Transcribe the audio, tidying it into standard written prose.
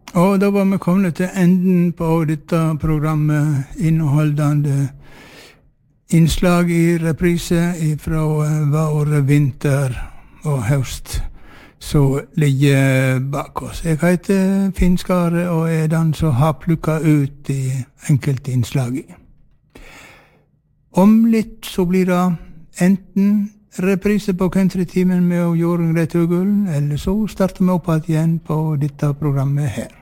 Og da var vi kommet til enden på dette programmet, inneholdende innslag i reprise fra vår vinter og høst, så ligger bak oss. Jeg heter Finn Skare, og er den som har plukket ut de enkelte innslagene. Om litt så blir det enten reprise på countrytimen med Jorunn Reitugul, eller så starter vi opp igjen på dette programmet her.